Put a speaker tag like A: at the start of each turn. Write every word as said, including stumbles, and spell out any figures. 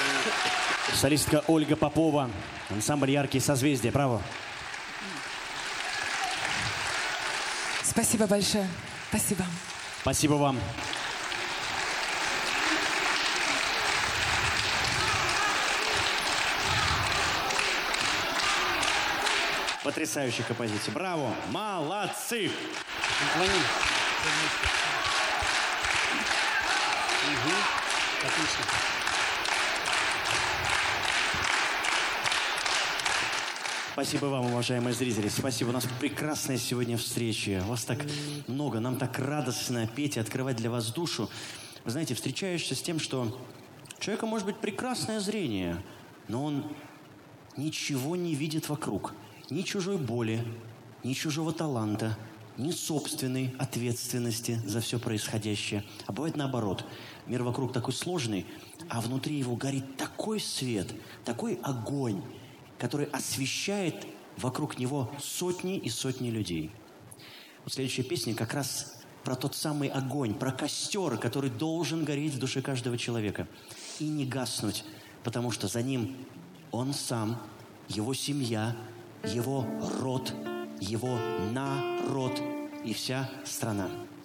A: Солистка Ольга Попова. Ансамбль «Яркие созвездия». Браво.
B: Спасибо большое. Спасибо.
A: Спасибо вам. Потрясающая композиция. Браво. Молодцы. Угу. Отлично. Спасибо вам, уважаемые зрители. Спасибо. У нас прекрасная сегодня встреча. Вас так много. Нам так радостно петь и открывать для вас душу. Вы знаете, встречаешься с тем, что у человека может быть прекрасное зрение, но он ничего не видит вокруг. Ни чужой боли, ни чужого таланта, ни собственной ответственности за все происходящее. А бывает наоборот. Мир вокруг такой сложный, а внутри его горит такой свет, такой огонь, который освещает вокруг него сотни и сотни людей. Вот следующая песня как раз про тот самый огонь, про костер, который должен гореть в душе каждого человека и не гаснуть, потому что за ним он сам, его семья, его род, его народ и вся страна.